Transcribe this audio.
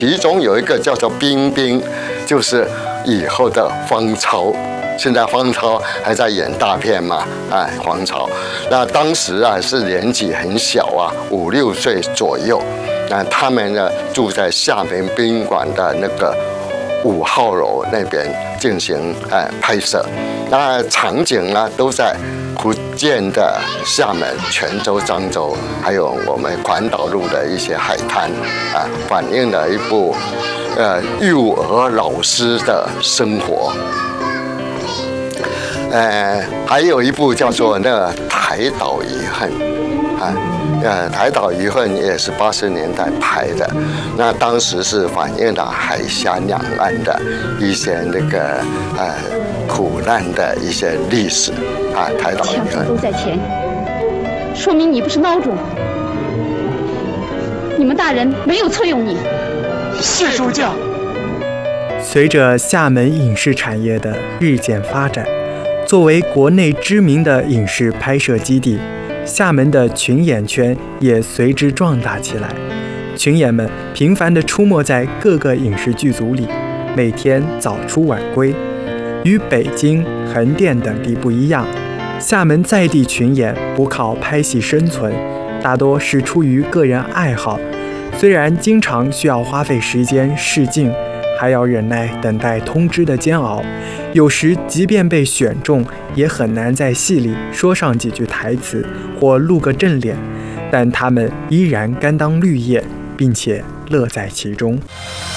其中有一个叫做冰冰，就是以后的方超。现在方超还在演大片嘛？方超。那当时啊是年纪很小啊，5、6岁左右。那他们呢住在厦门宾馆的那个5号楼那边进行拍摄。那场景呢都在福建的厦门、泉州、漳州，还有我们环岛路的一些海滩反映了一部幼儿老师的生活。还有一部叫做那个《台岛遗恨》《台岛遗恨》也是80年代拍的，那当时是反映了海峡两岸的一些那个苦难的一些历史台岛遗恨》 枪手都在前，说明你不是孬种，你们大人没有错用你。 是主教。 随着厦门影视产业的日渐发展，作为国内知名的影视拍摄基地，厦门的群演圈也随之壮大起来。群演们频繁地出没在各个影视剧组里，每天早出晚归。与北京、横店等地不一样，厦门在地群演不靠拍戏生存，大多是出于个人爱好。虽然经常需要花费时间试镜，还要忍耐等待通知的煎熬，有时即便被选中，也很难在戏里说上几句台词或露个正脸，但他们依然甘当绿叶，并且乐在其中。